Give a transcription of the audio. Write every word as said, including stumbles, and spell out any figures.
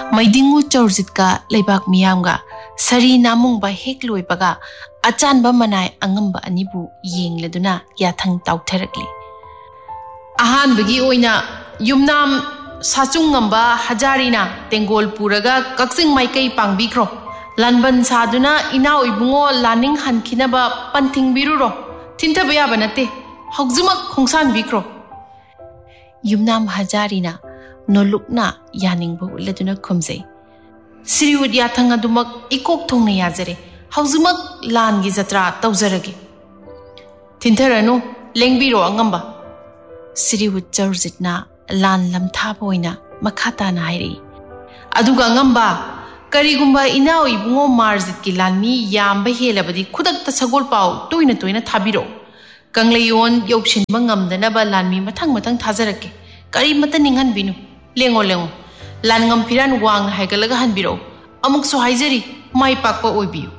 Maidingu Chorjitka Leibak Miyamga Sari Namungba Hek Loipaga Achanba Manai Angamba Anibu Ying Leduna Yathang Tauterakli Ahan Bagi Oina Yumnam Sachungamba Hajarina Tengol Puraga Kaksing Maikai Pangbikro Lanban Saduna Inao Ibungo Laning Hankinaba Panting Biruro Tinta Bayabanate Hogzumak Kongsan Bikro Yumnam Hajarina No lukna yaning bu leduna khumzai Siriwud yathang adumak ikok thongna yazare hauzumak lan gi jatra tawjaragi Tintharanu lengbiro angamba Siriwud Chorjitna lan lamtha boina makhata na hairi aduga angamba karigumba inao ibungo marjit ki lanmi yamba helabadi khudakta sagol pau toina toina thabiro kangleyon yokshinba ngamdanaba lanmi mathang mathang thajarake kari mata ninghan binu Lengo lengo lan ngam piran wang haigalaga hanbiro amuk so haijari mai pakpa oibiu